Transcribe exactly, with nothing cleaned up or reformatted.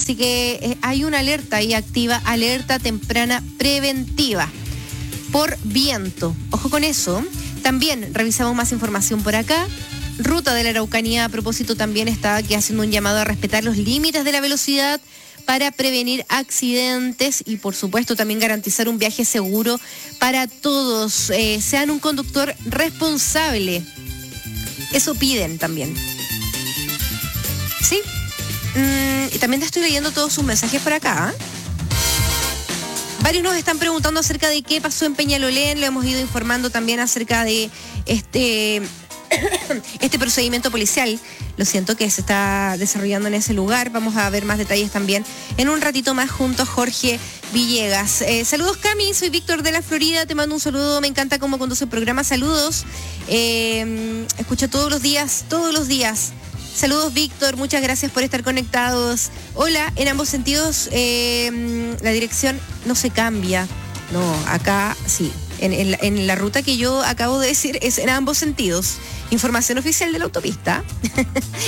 Así que eh, hay una alerta ahí activa, alerta temprana preventiva por viento. Ojo con eso. También revisamos más información por acá. Ruta de la Araucanía, a propósito, también está aquí haciendo un llamado a respetar los límites de la velocidad para prevenir accidentes y, por supuesto, también garantizar un viaje seguro para todos. Eh, sean un conductor responsable. Eso piden también. ¿Sí? Mm, y también te estoy leyendo todos sus mensajes por acá. ¿eh? Varios nos están preguntando acerca de qué pasó en Peñalolén. Lo hemos ido informando también acerca de este... este procedimiento policial, lo siento, que se está desarrollando en ese lugar. Vamos a ver más detalles también en un ratito más junto a Jorge Villegas. Eh, saludos, Cami, soy Víctor de la Florida, te mando un saludo, me encanta cómo conduce el programa, saludos. Eh, escucho todos los días, todos los días. Saludos, Víctor, muchas gracias por estar conectados. Hola, en ambos sentidos, eh, la dirección no se cambia. No, acá sí. En, en, en la ruta que yo acabo de decir es en ambos sentidos. Información oficial de la autopista.